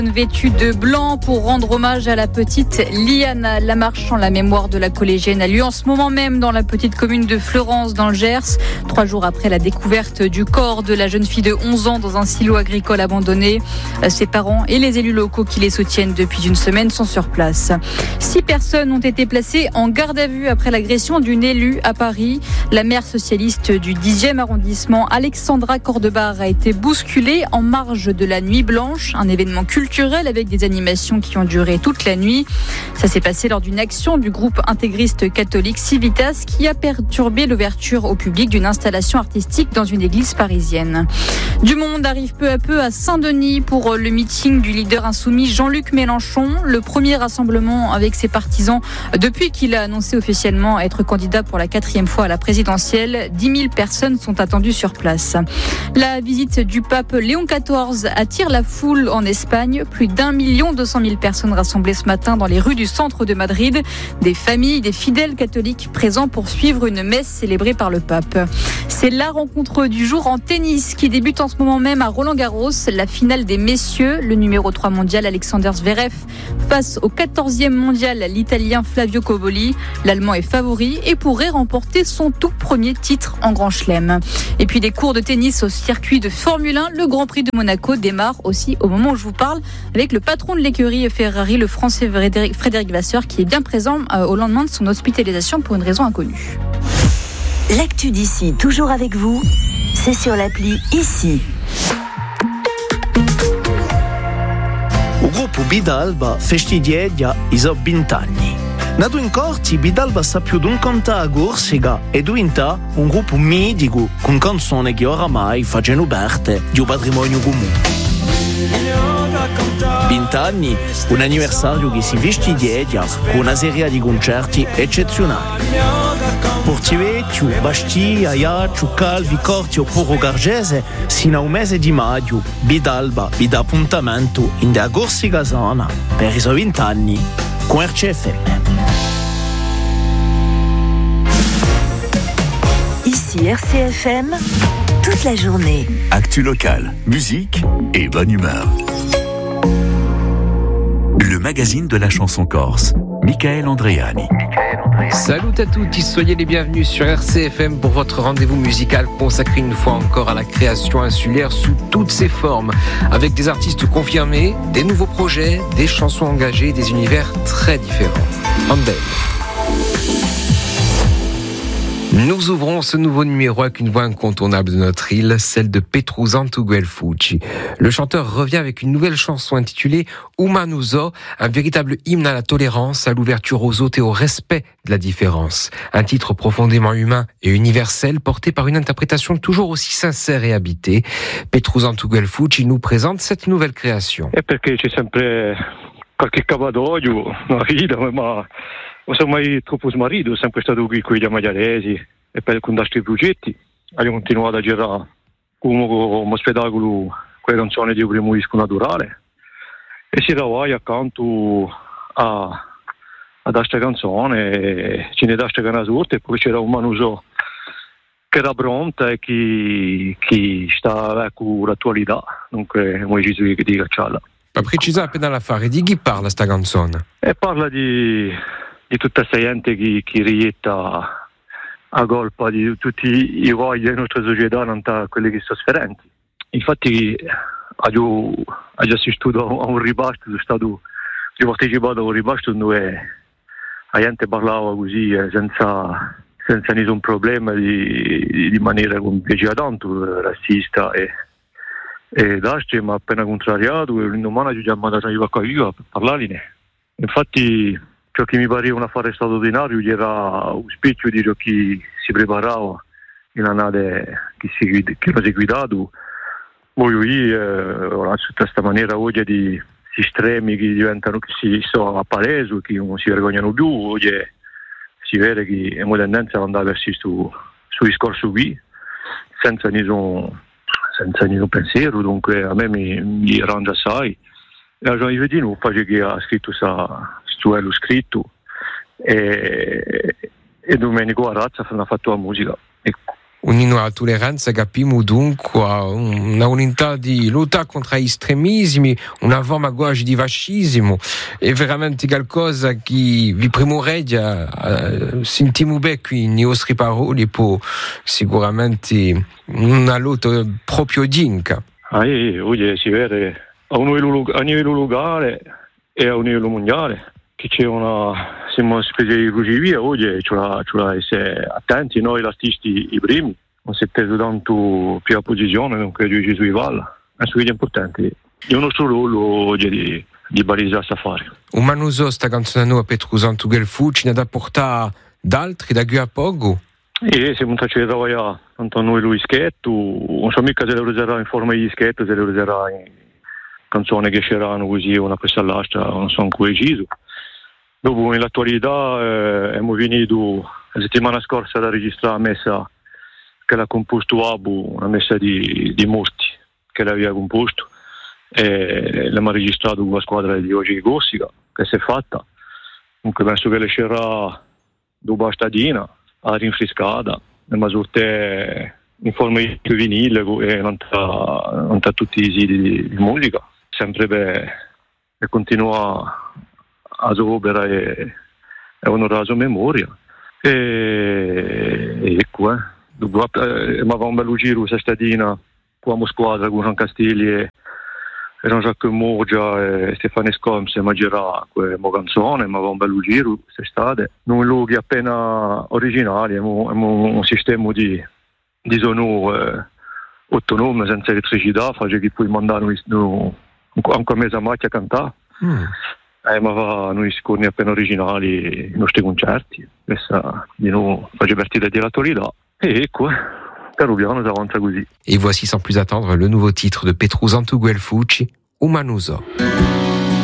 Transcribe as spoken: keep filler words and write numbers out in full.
Vêtue de blanc pour rendre hommage à la petite Liana. La marche en la mémoire de la collégienne a lieu en ce moment même dans la petite commune de Fleurance dans le Gers. Trois jours après la découverte du corps de la jeune fille de onze ans dans un silo agricole abandonné. Ses parents et les élus locaux qui les soutiennent depuis une semaine sont sur place. Six personnes ont été placées en garde à vue après l'agression d'une élue à Paris. La maire socialiste du dixième arrondissement, Alexandra Cordebar, a été bousculée en marge de la Nuit Blanche, un événement culturel avec des animations qui ont duré toute la nuit. Ça s'est passé lors d'une action du groupe intégriste catholique Civitas qui a perturbé l'ouverture au public d'une installation artistique dans une église parisienne. Du monde arrive peu à peu à Saint-Denis pour le meeting du leader insoumis Jean-Luc Mélenchon, le premier rassemblement avec ses partisans depuis qu'il a annoncé officiellement être candidat pour la quatrième fois à la présidentielle. dix mille personnes sont attendues sur place. La visite du pape Léon quatorze attire la foule en Espagne. Plus d'un million deux cent mille personnes rassemblées ce matin dans les rues du centre de Madrid. Des familles, des fidèles catholiques présents pour suivre une messe célébrée par le pape. C'est la rencontre du jour en tennis qui débute en ce moment même à Roland-Garros. La finale des messieurs, le numéro trois mondial Alexander Zverev face au quatorzième mondial l'Italien Flavio Cobolli. L'Allemand est favori et pourrait remporter son tout premier titre en Grand Chelem. Et puis des cours de tennis au circuit de Formule un. Le Grand Prix de Monaco démarre aussi au moment où je vous parle avec le patron de l'écurie Ferrari, le Français Frédéric Vasseur, qui est bien présent au lendemain de son hospitalisation pour une raison inconnue. L'actu d'ici, toujours avec vous, c'est sur l'appli Ici. O gruppo Bidalba festeggia i suoi venti anni. Nato in corti, Bidalba sa più d'un cantare a Corsica e diventa un gruppo mitico con canzoni che oramai facciano parte di un patrimonio comune. venti anni, un anniversario che si festeggia con una serie di concerti eccezionali. Portivecchio, Bastia, Iaccio, Calvi, Corti o Puro Gargese, sino a un mese di maggio, Bidalba vi dà appuntamento in da Corsica Sana per i suoi venti anni con R C F M. Ici R C F M, toute la journée. Actu locale, musique et bonne humeur. Le magazine de la chanson corse, Michael Andreani. Salut à tous, soyez les bienvenus sur R C F M pour votre rendez-vous musical consacré une fois encore à la création insulaire sous toutes ses formes, avec des artistes confirmés, des nouveaux projets, des chansons engagées, des univers très différents. Andel. Nous ouvrons ce nouveau numéro avec une voix incontournable de notre île, celle de Petruzantu Guelfucci. Le chanteur revient avec une nouvelle chanson intitulée Umanuso, un véritable hymne à la tolérance, à l'ouverture aux autres et au respect de la différence. Un titre profondément humain et universel porté par une interprétation toujours aussi sincère et habitée. Petruzantu Guelfucci nous présente cette nouvelle création. È perché c'è sempre qualche cavadoglio nella vita, ma non sono mai troppo smarrito, sono sempre stato qui con gli amagliaresi e per con questi progetti abbiamo continuato a girare come, come spettacolo quelle canzoni di primo disco naturale e si lavora accanto a, a questa canzone, ce ne dà questa canzone sorte e poi c'era un manuso che era pronta e che, che sta con l'attualità, dunque come Gesù che dica ciala. Ma precisa appena la fare, di chi parla sta canzone? E parla di di tutta questa gente che, che rietta a colpa di tutti i guai della nostra società, non da quelli che sono sofferenti. Infatti ho, ho assistito a un ribasto, sono stato ho partecipato a un ribasto dove la gente parlava così senza, senza nessun problema, di, di maniera che mi piaceva tanto, razzista e, e d'astre, ma appena contrariato, e l'indomani ci chiamava da San qua io per parlarne. Infatti ciò che mi pareva un affare straordinario era un specchio di ciò che si preparava in una nave che si, che si è guidato. Voglio io, eh, su questa maniera oggi di estremi che diventano, che si sono apparesi, che non si vergognano più, oggi si vede che è una tendenza ad andare verso su, su discorso qui, senza nessun, senza nessun pensiero, dunque a me mi, mi arrangia assai. E a Jean Yves poi che ha scritto sa lo scritto e, e Domenico Arazza ha fatto la musica e Un'inua tolleranza, capiamo dunque una volontà di lotta contro gli estremismi, una forma guage di fascismo, è veramente qualcosa che vi primoreggia, uh, sentiamo bene qui nei vostri parole, può sicuramente una lotta proprio dinca. Ah, oggi si vede a un livello, a livello locale e a un livello mondiale che c'è una siamo specie di crocevia oggi ci da essere attenti noi artisti i primi non si è preso tanto più a posizione non credo che sui valla è su importante io non solo oggi di di balizzarsi a fare un manuso sta canzone nuova Petrus Antugel Fucci ne da portare d'altri da qui a poco e siamo stati a lavorare tanto noi lo ischetto non so mica se lo userà in forma di ischetto se lo userà in canzoni che c'erano così una presa all'asta non so ancora deciso. Dopo nell'attualità eh, abbiamo venuto la settimana scorsa da registrare una messa che l'ha composto Abu, una messa di, di morti che l'aveva composto e l'abbiamo registrato con la squadra di oggi di Gossica che si è fatta. Comunque penso che le c'era dopo la stadina, a rinfrescata, abbiamo sorte in forma di vinile e non tra tutti i siti di, di musica, sempre per, per continuare a opera e, e onorare la sua memoria e, e ecco eh. Dopo eh, avevamo un bello giro questa stadina con la squadra con Jean Castigli e, e Jean-Jacques Morgia e Stefano Scoms e girare quelle canzoni ma avevamo un bello giro quest'estate in un luoghi appena originali abbiamo un sistema di di sonore eh, autonome senza elettricità fa che puoi mandare no, anche a mezza macchina a cantare mm. Eh, ma va, noi scorni appena originali i nostri concerti questa di nuovo fa divertire dell'attualità e ecco piano piano si avanza così et voici sans plus attendre le nouveau titre de Petrus Antugel Fucci Umanuso.